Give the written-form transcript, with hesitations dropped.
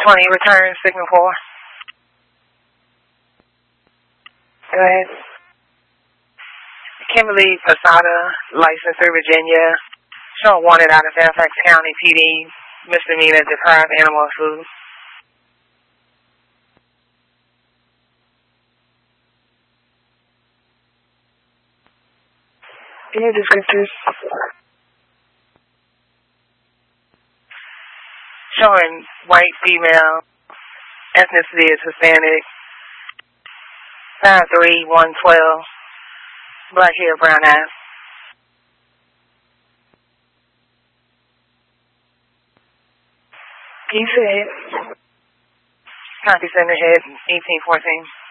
20, return signal 4. Go ahead. Kimberly Posada, license through Virginia. Showing wanted out of Fairfax County PD, misdemeanor, deprive animal of food. Any descriptors? Showing white female, ethnicity is Hispanic, 5'3", 112, black hair, brown eyes. Can you say it? Copy center head, 1814.